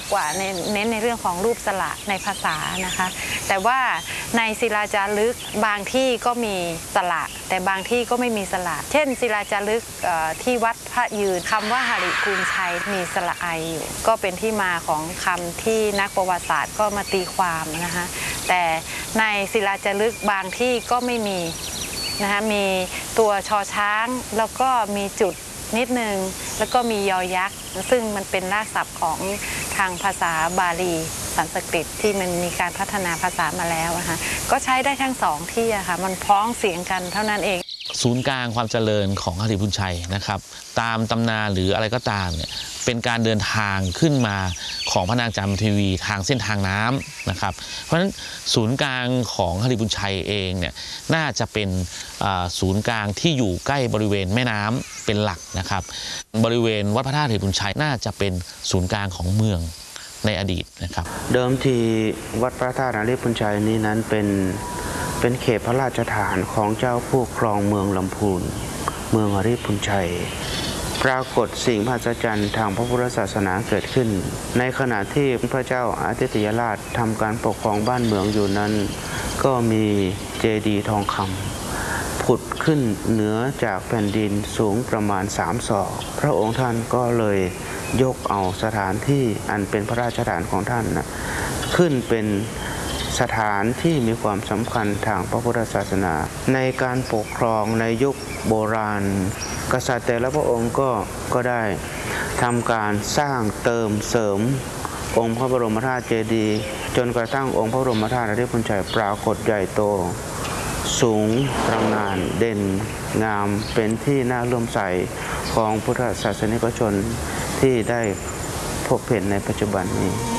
กว่าเน้นในเรื่องของรูปสระในภาษานะคะแต่ว่าในศิลาจารึกบางที่ก็มีสระแต่บางที่ก็ไม่มีสระเช่นศิลาจารึกที่วัดพระยืนคำว่าหริกูลชัยมีสระไออยู่ก็เป็นที่มาของคำที่นักประวัติศาสตร์ก็มาตีความนะคะแต่ในศิลาจารึกบางที่ก็ไม่มีนะคะมีตัวชอช้างแล้วก็มีจุดนิดนึงแล้วก็มียอยักษ์ซึ่งมันเป็นรากศัพท์ของทางภาษาบาลีสันสกฤตที่มันมีการพัฒนาภาษามาแล้วนะคะก็ใช้ได้ทั้งสองที่ค่ะมันพ้องเสียงกันเท่านั้นเองศูนย์กลางความเจริญของหฤบุญชัยนะครับตามตำนานหรืออะไรก็ตามเนี่ยเป็นการเดินทางขึ้นมาของพระนางจามเทวีทางเส้นทางน้ำนะครับเพราะฉะนั้นศูนย์กลางของหฤบุญชัยเองเนี่ยน่าจะเป็นศูนย์กลางที่อยู่ใกล้บริเวณแม่น้ำเป็นหลักนะครับบริเวณวัดพระธาตุหฤบุญชัยน่าจะเป็นศูนย์กลางของเมืองในอดีตนะครับเดิมทีวัดพระธาตุหฤบุญชัยนี้นั้นเป็นเขตพระราชฐานของเจ้าผู้ครองเมืองลำพูนเมืองหฤบุญชัยปรากฏสิ่งมหัศจรรย์ทางพระพุทธศาสนาเกิดขึ้นในขณะที่พระเจ้าอาทิตยราชทำการปกครองบ้านเมืองอยู่นั้นก็มีเจดีย์ทองคำผุดขึ้นเหนือจากแผ่นดินสูงประมาณ3 ศอกพระองค์ท่านก็เลยยกเอาสถานที่อันเป็นพระราชฐานของท่านขึ้นเป็นสถานที่มีความสำคัญทางพระพุทธศาสนาในการปกครองในยุคโบราณกษัตริย์แต่ละพระองค์ก็ได้ทำการสร้างเติมเสริมองค์พระบรมธาตุเจดีย์จนกระทั่งองค์พระบรมธาตุหฤบุญชัยปรากฏใหญ่โตสูงตระหง่านเด่นงามเป็นที่น่าเลื่อมใสของพุทธศาสนิกชนที่ได้พบเห็นในปัจจุบันนี้